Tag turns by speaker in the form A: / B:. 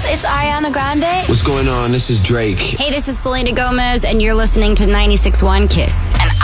A: it's Ariana Grande.
B: What's going on? This is Drake.
C: Hey, this is Selena Gomez, and you're listening to 96.1 Kiss. And